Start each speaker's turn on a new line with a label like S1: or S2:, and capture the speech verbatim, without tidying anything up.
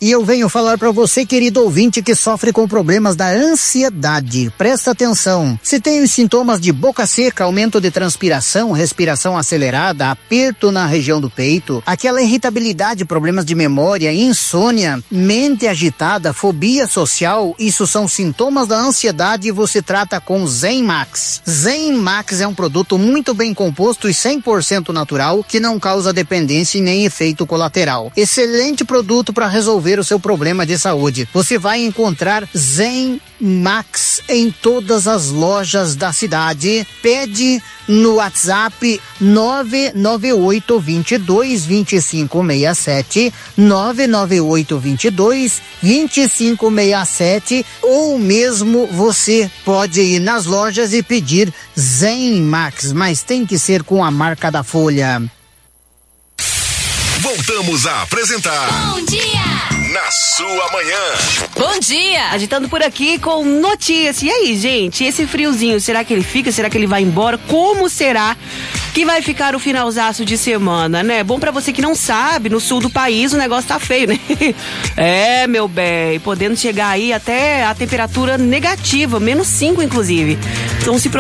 S1: E eu venho falar para você, querido ouvinte, que sofre com problemas da ansiedade. Presta atenção. Se tem os sintomas de boca seca, aumento de transpiração, respiração acelerada, aperto na região do peito, aquela irritabilidade, problemas de memória, insônia, mente agitada, fobia social, isso são sintomas da ansiedade e você trata com Zen Max. Zen Max é um produto muito bem composto e cem por cento natural que não causa dependência e nem efeito colateral. Excelente produto para resolver o seu problema de saúde. Você vai encontrar Zen Max em todas as lojas da cidade. Pede no WhatsApp nove nove oito dois dois, dois cinco seis sete, nove nove oito dois dois, dois cinco seis sete, ou mesmo você pode ir nas lojas e pedir Zen Max, mas tem que ser com a marca da Folha.
S2: Voltamos a apresentar
S3: Bom Dia
S2: na sua manhã.
S3: Bom dia.
S4: Agitando por aqui com notícia. E aí, gente, esse friozinho, será que ele fica? Será que ele vai embora? Como será que vai ficar o finalzaço de semana, né? Bom, pra você que não sabe, no sul do país o negócio tá feio, né? É, meu bem, podendo chegar aí até a temperatura negativa, menos cinco inclusive. Então se